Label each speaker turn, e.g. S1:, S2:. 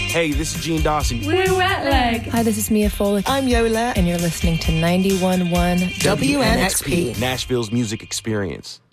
S1: Hey, this is Gene Dawson.
S2: We're Wet Leg.
S3: Hi, this is Mia Foley.
S4: I'm Yola.
S3: And you're listening to 91.1
S4: WNXP.
S1: Nashville's music experience.